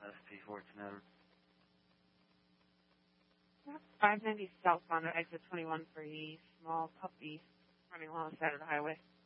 SP14 Edward. 590 southbound at exit 21 for a small puppy running along the side of the highway.